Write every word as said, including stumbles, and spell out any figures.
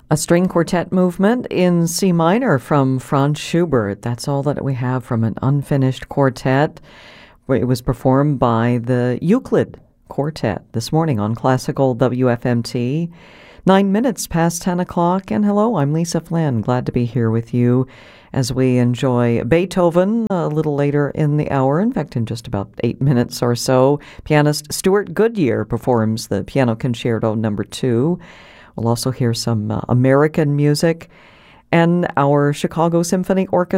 A string quartet movement in C minor from Franz Schubert. That's all that we have from an unfinished quartet. It was performed by the Euclid Quartet this morning on Classical W F M T. Nine minutes past ten o'clock, and hello, I'm Lisa Flynn. Glad to be here with you as we enjoy Beethoven a little later in the hour. In fact, in just about eight minutes or so, pianist Stuart Goodyear performs the Piano Concerto Number Two. We'll also hear some uh, American music, and our Chicago Symphony Orchestra